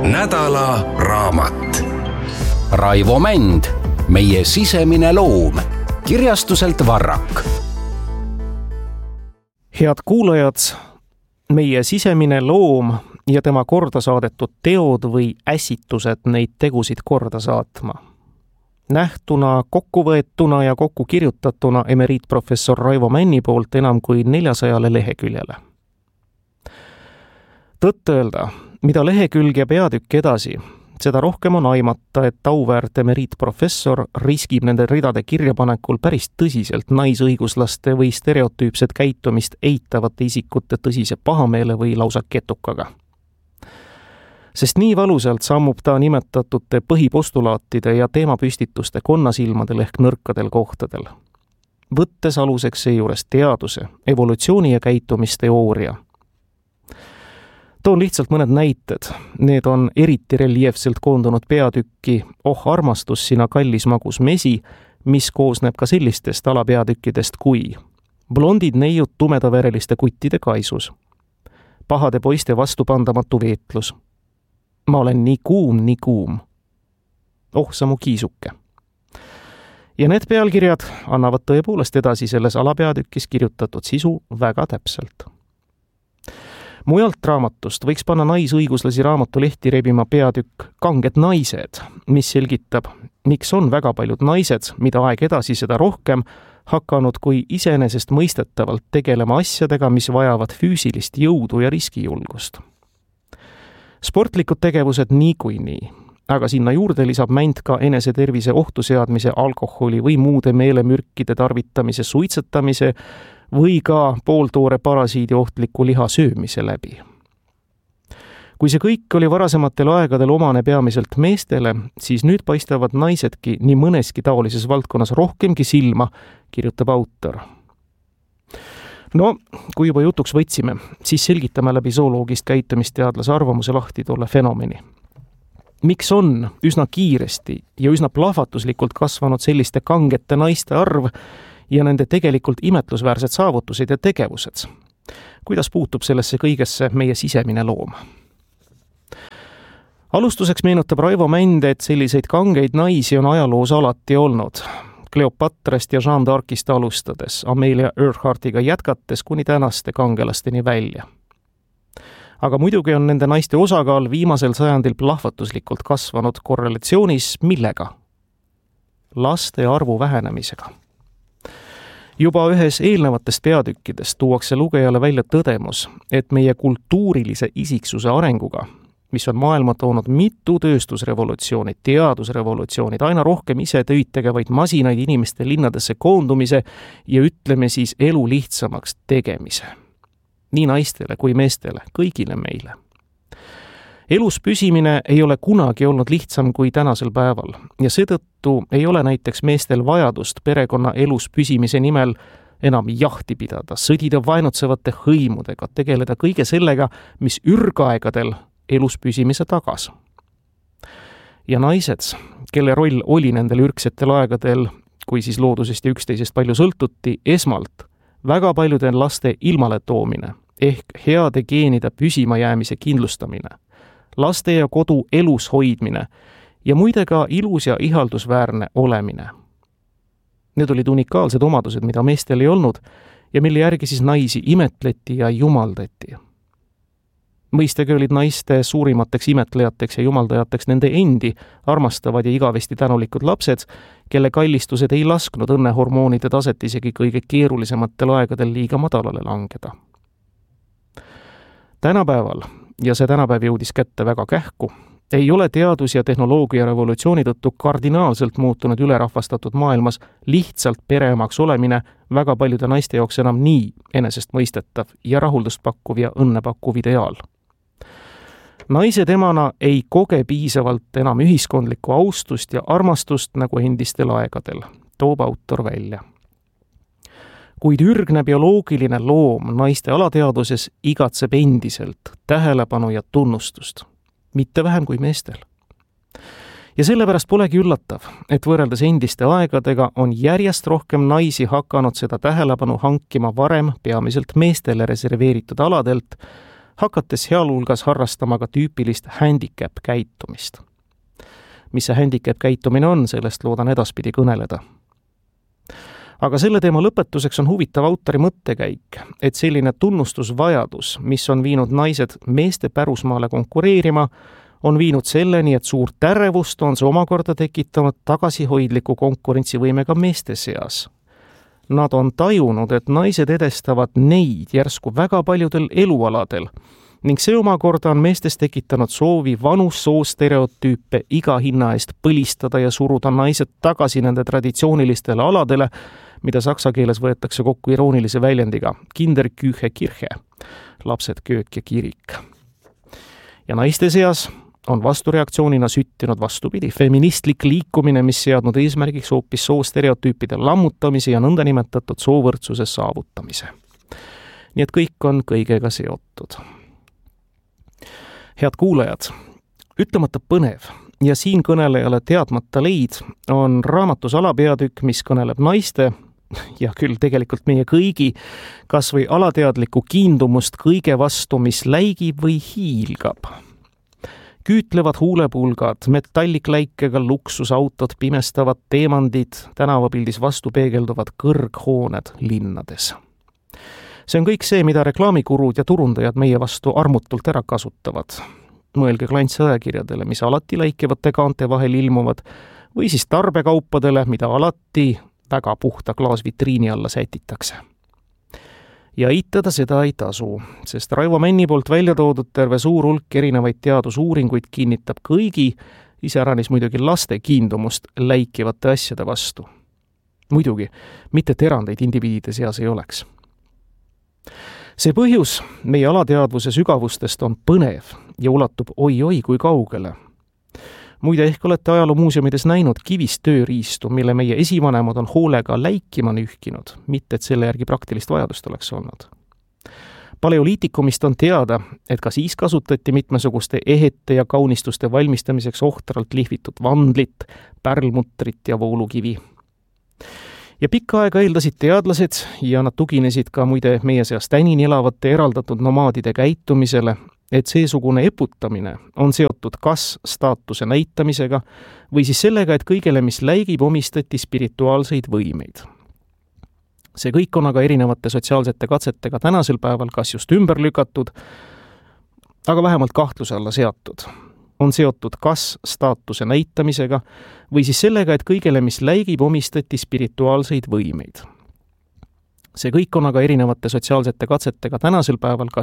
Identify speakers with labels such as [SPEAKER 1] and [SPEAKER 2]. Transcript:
[SPEAKER 1] nädala raamat.
[SPEAKER 2] Raivo Mänd, meie sisemine loom, kirjastuselt Varrak.
[SPEAKER 3] Head kuulajad, meie sisemine loom ja tema korda saadetud teod või ässitused neid tegusid korda saatma. Nähtuna, kokkuvõetuna ja kokku kirjutatuna emeriitprofessor Raivo Männi poolt enam kui 400 leheküljele. Tõtt öelda, mida lehekülg ja peatükk edasi, seda rohkem on aimata, et auväärt emeriitprofessor riskib nende ridade kirjapanekul päris tõsiselt naisõiguslaste või stereotüüpset käitumist eitavate isikute tõsise pahameele või lausa ketukaga. Sest nii valusalt sammub ta nimetatute põhipostulaatide ja teemapüstituste konnasilmadel ehk nõrkadel kohtadel. Võttes aluseks seejuures teaduse, evolutsiooni ja käitumisteooria. Toon lihtsalt mõned näited. Need on eriti reljeefselt koondunud peatükki Oh armastus, sina kallis magus mesi, mis koosneb ka sellistest alapeatükkidest kui blondid neiud tumedavereliste kuttide kaisus, pahade poiste vastupandamatu veetlus, ma olen nii kuum, oh sa mu kiisuke. Ja need pealkirjad annavad tõepoolest edasi selles alapeatükis kirjutatud sisu väga täpselt. Mujalt raamatust võiks panna naisõiguslasi raamatu lehti rebima peatükk Kanged naised, mis selgitab, miks on väga paljud naised, mida aeg edasi seda rohkem, hakanud kui iseenesest mõistetavalt tegelema asjadega, mis vajavad füüsilist jõudu ja riskijulgust. Sportlikud tegevused niikuinii, aga sinna juurde lisab mänd ka enesetervise ohtu seadmise, alkoholi või muude meelemürkide tarvitamise, suitsetamise või ka pooltoore parasiidi ohtliku liha söömise läbi. Kui see kõik oli varasematel aegadel omane peamiselt meestele, siis nüüd paistavad naisedki nii mõneski taolises valdkonnas rohkemgi silma, kirjutab autor. No, kui juba jutuks võtsime, siis selgitame läbi zooloogist käitumisteadlase arvamuse lahti tolle fenomeni. Miks on üsna kiiresti ja üsna plahvatuslikult kasvanud selliste kangete naiste arv ja nende tegelikult imetlusväärsed saavutused ja tegevused? Kuidas puutub sellesse kõigesse meie sisemine loom? Alustuseks meenutab Raivo Mänd, et selliseid kangeid naisi on ajaloos alati olnud. Kleopatrast ja Jeanne d'Arcist alustades, Amelia Earhartiga jätkates kuni tänaste kangelasteni välja. Aga muidugi on nende naiste osakaal viimasel sajandil plahvatuslikult kasvanud korrelatsioonis millega? Laste arvu vähenemisega. Juba ühes eelnevatest peatükkidest tuuakse lugejale välja tõdemus, et meie kultuurilise isiksuse arenguga, mis on maailma toonud mitu tööstusrevolutsiooni, teadusrevolutsioonid, aina rohkem ise töid tegevaid masinaid inimeste linnadesse koondumise ja ütleme siis elu lihtsamaks tegemise. Nii naistele kui meestele, kõigile meile. Elus püsimine ei ole kunagi olnud lihtsam kui tänasel päeval ja seetõttu ei ole näiteks meestel vajadust perekonna elus püsimise nimel enam jahti pidada, sõdida vaenutsevate hõimudega, tegeleda kõige sellega, mis ürgaegadel elus püsimise tagas. Ja naised, kelle roll oli nendel ürgsetel aegadel, kui siis loodusest ja üksteisest palju sõltuti, esmalt väga paljude laste ilmale toomine ehk heade geenide püsima jäämise kindlustamine, laste ja kodu elus hoidmine ja muide ka ilus ja ihaldusväärne olemine. Need olid unikaalsed omadused, mida meestel ei olnud ja mille järgi siis naisi imetleti ja jumaldati. Mõistagi olid naiste suurimateks imetlejateks ja jumaldajateks nende endi armastavad ja igavesti tänulikud lapsed, kelle kallistused ei lasknud õnnehormoonide taset isegi kõige keerulisematel aegadel liiga madalale langeda. Tänapäeval, ja see tänapäev jõudis kätte väga kähku, ei ole teadus- ja tehnoloogia revolutsiooni tõttu kardinaalselt muutunud ülerahvastatud maailmas lihtsalt pereemaks olemine väga paljude naiste jaoks enam nii enesestmõistetav ja rahuldust pakkuv ja õnnepakkuv ideaal. Naised emana ei koge piisavalt enam ühiskondlikku austust ja armastust nagu endistel aegadel, toob autor välja. Kuid ürgne bioloogiline loom naiste alateaduses igatseb endiselt tähelepanu ja tunnustust, mitte vähem kui meestel. Ja sellepärast polegi üllatav, et võrreldes endiste aegadega on järjest rohkem naisi hakanud seda tähelepanu hankima varem peamiselt meestele reserveeritud aladelt, hakates sealhulgas harrastama ka tüüpilist handicap-käitumist. Mis see handicap-käitumine on, sellest loodan edaspidi kõneleda. Aga selle teema lõpetuseks on huvitav autori mõttekäik, et selline tunnustusvajadus, mis on viinud naised meeste pärusmaale konkureerima, on viinud selleni, et suurt ärevust on see omakorda tekitanud tagasihoidliku konkurentsivõimega meeste seas. Nad on tajunud, et naised edestavad neid järsku väga paljudel elualadel ning see omakorda on meestes tekitanud soovi vanus-soostereotüüpe iga hinna eest põlistada ja suruda naised tagasi nende traditsioonilistele aladele, mida saksa keeles võetakse kokku iroonilise väljendiga Kinderküche Kirche, lapsed, köök ja kirik. Ja naiste seas on vastureaktsioonina süttinud vastupidi, feministlik liikumine, mis seadnud eesmärgiks hoopis soostereotüüpide lammutamise ja nõndanimetatud soovõrdsuse saavutamise. Nii et kõik on kõigega seotud. Head kuulajad, ütlemata põnev ja siin kõnelejale teadmata leid on raamatus alapeatükk, mis kõneleb naiste ja küll tegelikult meie kõigi kas või alateadlikku kiindumust kõige vastu, mis läigib või hiilgab. Küütlevad huulepulgad, metallikläikega luksusautod, pimestavad teemandid, tänavapildis vastu peegelduvad kõrghooned linnades. See on kõik see, mida reklaamikurud ja turundajad meie vastu armutult ära kasutavad. Mõelge klantsajakirjadele, mis alati läikivate kaante vahel ilmuvad, või siis tarbekaupadele, mida alati väga puhta klaasvitriini alla sätitakse. Ja eitada seda ei tasu, sest Raivo Männi poolt välja toodud terve suur hulk erinevaid teadusuuringuid kinnitab kõigi, iseäranis muidugi laste kiindumust läikivate asjade vastu. Muidugi, mitte erandeid indiviidide seas ei oleks. See põhjus meie alateadvuse sügavustest on põnev ja ulatub oi-oi kui kaugele. Muide, ehk olete ajaloomuuseumides näinud kivist tööriistu, mille meie esivanemad on hoolega läikima nühkinud, mitte et selle järgi praktilist vajadust oleks olnud. Paleoliitikumist on teada, et ka siis kasutati mitmesuguste ehete ja kaunistuste valmistamiseks ohtralt lihvitud vandlit, pärlmutrit ja voolukivi. Ja pikka aega eeldasid teadlased ja nad tuginesid ka muide meie seas tänini elavate eraldatud nomaadide käitumisele, et seesugune eputamine on seotud kas staatuse näitamisega või siis sellega, et kõigele, mis läigib, omistati spirituaalseid võimeid. See kõik on aga erinevate sotsiaalsete katsetega tänasel päeval kas just ümber lükatud, aga vähemalt kahtluse alla seatud. On seotud kas staatuse näitamisega või siis sellega, et kõigele, mis läigib, omistati spirituaalseid võimeid. See kõik on aga erinevate sotsiaalsete katsetega tänasel päeval kas